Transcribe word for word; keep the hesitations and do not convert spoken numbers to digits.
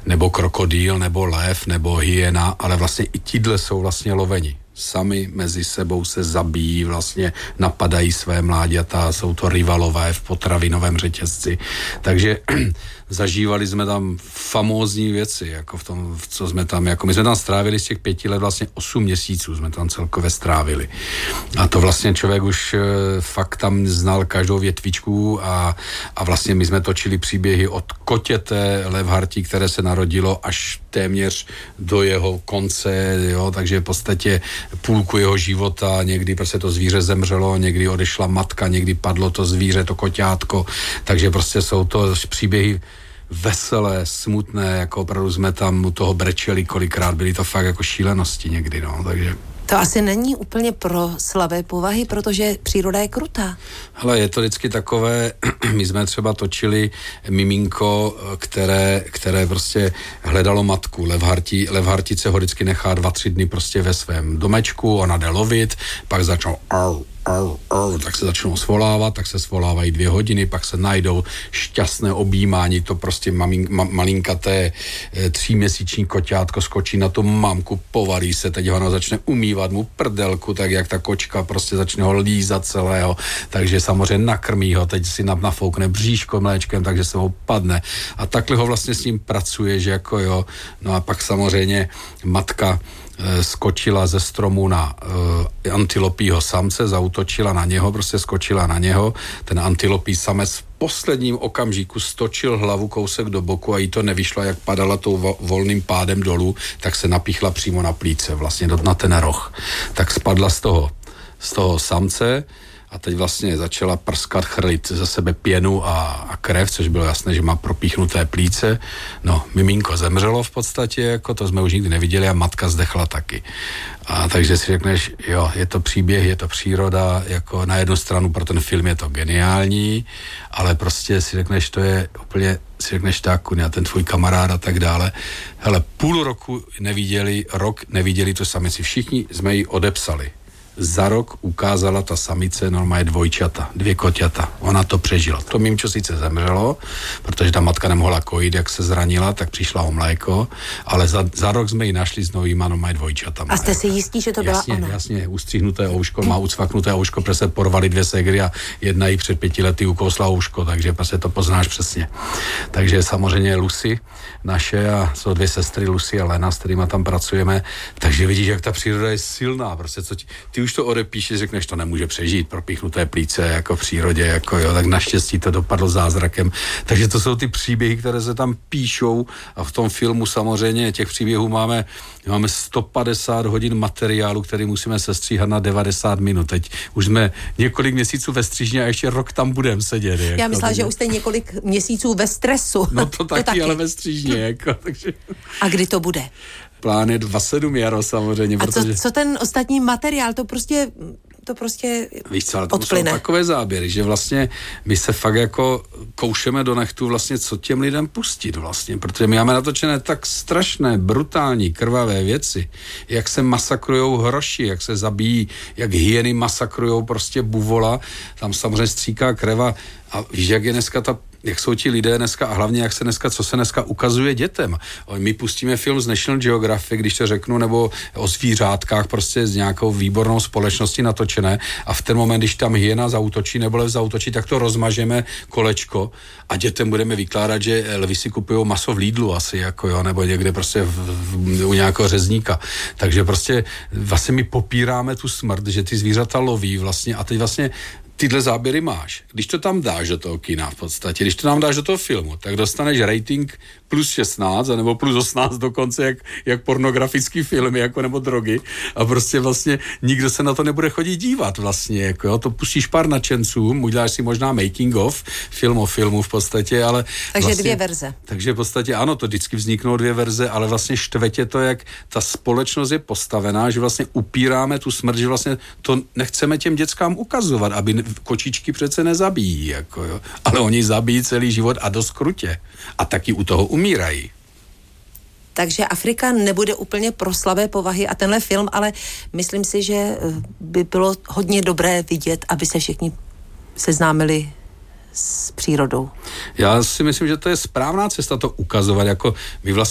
nebo krokodýl, nebo lev, nebo hyena, ale vlastně i tíhle jsou vlastně loveni. Sami mezi sebou se zabíjí, vlastně napadají své mláďata, jsou to rivalové v potravinovém řetězci. Takže zažívali jsme tam famózní věci, jako v tom, co jsme tam, jako my jsme tam strávili z těch pěti let vlastně osm měsíců jsme tam celkově strávili. A to vlastně člověk už fakt tam znal každou větvičku a, a vlastně my jsme točili příběhy od kotěte levhartí, které se narodilo, až téměř do jeho konce, jo, takže v podstatě půlku jeho života, někdy prostě to zvíře zemřelo, někdy odešla matka, někdy padlo to zvíře, to koťátko, takže prostě jsou to příběhy veselé, smutné, jako opravdu jsme tam u toho brečeli kolikrát, byly to fakt jako šílenosti někdy, no, takže... To asi není úplně pro slabé povahy, protože příroda je krutá. Hele, je to vždycky takové, my jsme třeba točili miminko, které, které prostě hledalo matku. Levharti, levhartice ho vždycky nechá dva, tři dny prostě ve svém domečku, ona jde lovit, pak začnou au, au, au, tak se začnou svolávat, tak se svolávají dvě hodiny, pak se najdou šťastné objímání, to prostě mamink, ma, malinkaté e, tříměsíční koťátko skočí na tu mamku, povalí se, teď ona začne umývat mu prdelku, tak jak ta kočka prostě začne ho lízat celého, takže samozřejmě nakrmí ho, teď si nafoukne bříško mléčkem, takže se ho padne a takhle ho vlastně s ním pracuje, že jako jo, no a pak samozřejmě matka skočila ze stromu na uh, antilopího samce, zaútočila na něho, prostě skočila na něho, ten antilopí samec v posledním okamžiku stočil hlavu kousek do boku a jí to nevyšlo, jak padala tou vo- volným pádem dolů, tak se napíchla přímo na plíce, vlastně do, na ten roh. Tak spadla z toho, z toho samce a teď vlastně začala prskat, chrlit ze sebe pěnu a, a krev, což bylo jasné, že má propíchnuté plíce. No, miminko zemřelo v podstatě, jako to jsme už nikdy neviděli a matka zdechla taky. A takže si řekneš, jo, je to příběh, je to příroda, jako na jednu stranu pro ten film je to geniální, ale prostě si řekneš, to je úplně, si řekneš tak, a ten tvůj kamarád a tak dále. Hele, půl roku neviděli, rok neviděli tu samici, všichni jsme ji odepsali. Za rok ukázala ta samice normálně dvojčata, dvě koťata. Ona to přežila. To mimčo sice zemřelo, protože ta matka nemohla kojit, jak se zranila, tak přišla o mléko, ale za, za rok jsme ji našli s novýma normálně dvojčatama. A jste si jistí, že to byla jasně, ona? Jasně, ustřihnuté ouško, má ucvaknuté ouško, protože se porvali dvě ségry a jedna jí před pěti lety ukousla ouško, takže prostě to poznáš přesně. Takže samozřejmě Lucy naše a jsou dvě sestry Lucy a Lena, s kterýma tam pracujeme, takže vidíš, jak ta příroda je silná, prostě co ti, ty už to odepíšeš, řekneš, to nemůže přežít, propíchnuté plíce jako v přírodě, jako jo, tak naštěstí to dopadlo zázrakem. Takže to jsou ty příběhy, které se tam píšou a v tom filmu samozřejmě těch příběhů máme, máme sto padesát hodin materiálu, který musíme sestříhat na devadesát minut. Teď už jsme několik měsíců ve střižně a ještě rok tam budeme sedět. Jako, Já myslela, že už jste několik měsíců ve stresu. No to taky, to taky. Ale ve střižně. Jako, takže... A kdy to bude? Plán je dvacet sedm jaro samozřejmě. A protože... co, co ten ostatní materiál, to prostě, to prostě víš co, ale tam odplyne. Jsou takové záběry, že vlastně my se fakt jako koušeme do nechtu vlastně, co těm lidem pustit vlastně, protože my máme natočené tak strašné, brutální, krvavé věci, jak se masakrujou hroši, jak se zabíjí, jak hyeny masakrujou prostě buvola, tam samozřejmě stříká kreva a víš, jak je dneska ta jak jsou ti lidé dneska a hlavně jak se dneska, co se dneska ukazuje dětem. My pustíme film z National Geographic, když to řeknu, nebo o zvířátkách prostě z nějakou výbornou společností natočené a v ten moment, když tam hyena zaútočí nebo lev zaútočí, tak to rozmažeme kolečko a dětem budeme vykládat, že lvy si kupují maso v Lidlu asi, jako jo, nebo někde prostě v, v, u nějakého řezníka. Takže prostě vlastně my popíráme tu smrt, že ty zvířata loví vlastně a teď vlastně tyhle záběry máš. Když to tam dáš do toho kina v podstatě, když to tam dáš do toho filmu, tak dostaneš rating plus šestnáct, nebo plus osmnáct dokonce, jak, jak pornografický film, jako nebo drogy. A prostě vlastně nikdo se na to nebude chodit dívat vlastně, jako jo. To pustíš pár nadšenců, uděláš si možná making of, film o filmu v podstatě, ale takže vlastně, dvě verze. Takže v podstatě ano, to vždycky vzniknou dvě verze, ale vlastně štve tě to, jak ta společnost je postavená, že vlastně upíráme tu smrt, že vlastně to nechceme těm dětskám ukazovat, aby kočičky přece nezabíjí, jako jo. Ale oni zabíjí celý život a dost krutě. A taky u toho umírají. Takže Afrika nebude úplně pro slabé povahy a tenhle film, ale myslím si, že by bylo hodně dobré vidět, aby se všichni seznámili s přírodou. Já si myslím, že to je správná cesta to ukazovat, jako my vlastně